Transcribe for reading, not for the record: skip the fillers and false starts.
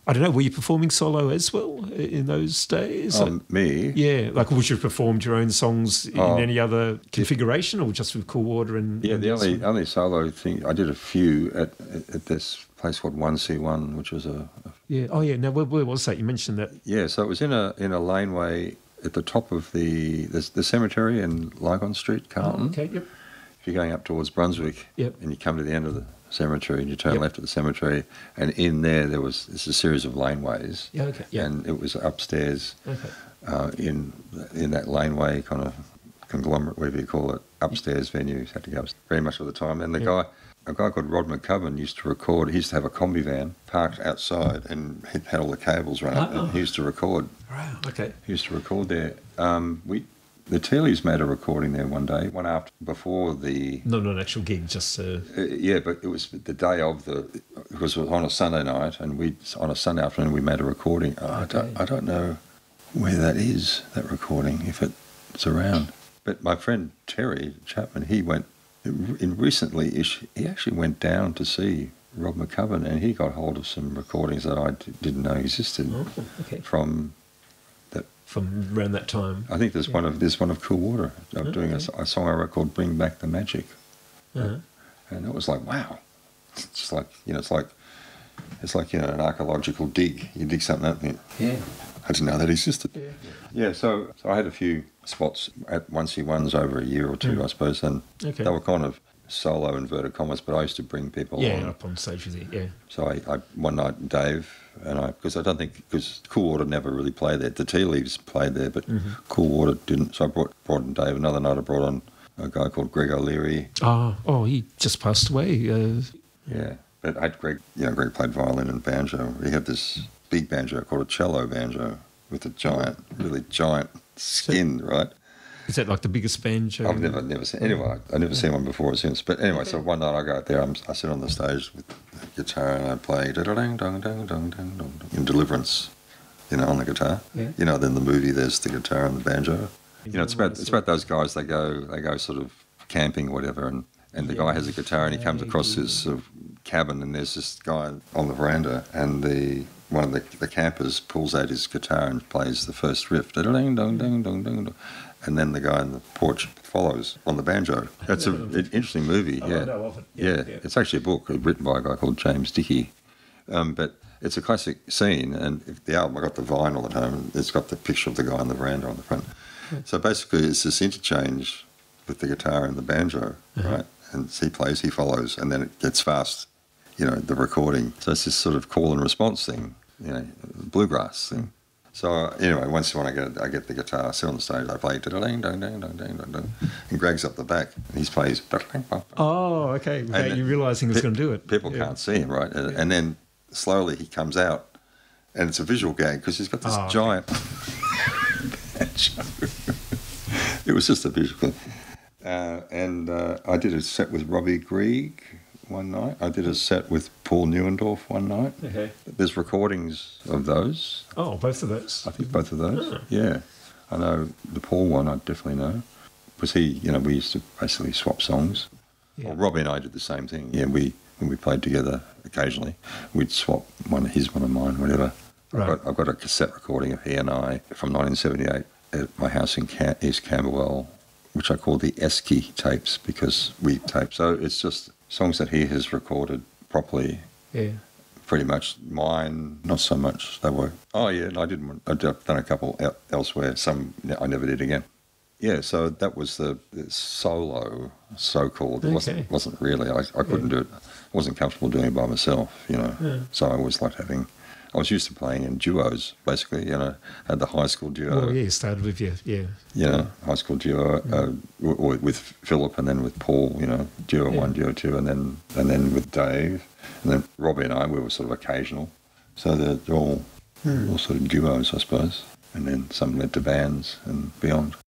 I don't know, were you performing solo as well in those days? Me? Yeah, like would you have performed your own songs in any other configuration or just with Cool Water? Yeah, the only solo thing, I did a few at this place called 1C1, which was Yeah, oh yeah, now where was that? You mentioned that. Yeah, so it was in a laneway at the top of the cemetery in Lygon Street, Carlton. Oh, okay, yep. If you're going up towards Brunswick, Yep. and you come to the end of the cemetery and you turn left at the cemetery, and in there was a series of laneways. Yeah, okay. Yeah. And it was upstairs Okay. in that laneway kind of conglomerate, whatever you call it, upstairs venues, had to go very much of the time. And a guy called Rod McCubbin used to record. He used to have a combi van parked outside and he had all the cables run up, and he used to record. Wow, okay. He used to record there. The Tea Leaves made a recording there one day, before the... Not an actual gig, just... yeah, but it was the day of because it was on a Sunday night, and on a Sunday afternoon we made a recording. I don't know where that is, that recording, if it's around. But my friend Terry Chapman, he actually went down to see Rob McCubbin, and he got hold of some recordings that I didn't know existed from around that time. I think there's one of Cool Water. I'm doing a song I wrote called "Bring Back the Magic," and it was like, wow. It's like an archaeological dig. You dig something up, and I didn't know that existed. Yeah. So I had a few spots at 1C1s over a year or two, I suppose, and they were kind of solo inverted commas, but I used to bring people on. Up on stage with you, So I one night, Dave and I, because Cool Water never really played there. The Tea Leaves played there, but Cool Water didn't. So I brought in Dave. Another night I brought on a guy called Greg O'Leary. Oh, he just passed away. Yeah, but I had Greg. Greg played violin and banjo. He had this big banjo called a cello banjo with a really giant skin, right? Is that like the biggest banjo? I've never seen. Anyway, I've never seen one before or since. But anyway, so one night I go out there. I sit on the stage with the guitar and I play in Deliverance, on the guitar. Yeah. Then the movie there's the guitar and the banjo. It's about those guys. They go sort of camping or whatever, and the guy has a guitar and he comes across this sort of cabin and there's this guy on the veranda and one of the campers pulls out his guitar and plays the first riff. And then the guy in the porch follows on the banjo. That's an interesting movie, yeah. I know of it. Yeah, it's actually a book written by a guy called James Dickey. But it's a classic scene, and the album, I got the vinyl at home, and it's got the picture of the guy on the veranda on the front. So basically it's this interchange with the guitar and the banjo, right? And he plays, he follows, and then it gets fast, the recording. So it's this sort of call and response thing, bluegrass thing. So anyway, once I get the guitar, I sit on the stage, I play and Greg's up the back and he plays. Oh, okay. Without you realising he was going to do it. People can't see him, right? And then slowly he comes out, and it's a visual gag because he's got this giant banjo. It was just a visual thing. And I did a set with Robbie Grieg one night. I did a set with Paul Neuendorf one night. Okay. There's recordings of those. Oh, both of those? I think both of those. Oh. Yeah. I know the Paul one I definitely know. Because we used to basically swap songs. Yeah. Well, Robbie and I did the same thing. Yeah, when we played together occasionally, we'd swap one of mine, whatever. Right. I've got a cassette recording of he and I from 1978 at my house in East Camberwell, which I call the Esky tapes because we tape. So it's just songs that he has recorded properly. Yeah. Pretty much. Mine, not so much. They were, I've done a couple elsewhere. Some I never did again. Yeah, so that was the solo, so-called. It wasn't really. I couldn't do it. I wasn't comfortable doing it by myself, Yeah. So I always liked I was used to playing in duos, basically, had the high school duo. Oh, yeah, you started with high school duo, with Philip and then with Paul, duo 1, duo 2, and then with Dave. And then Robbie and I, we were sort of occasional. So they're all sort of duos, I suppose. And then some led to bands and beyond.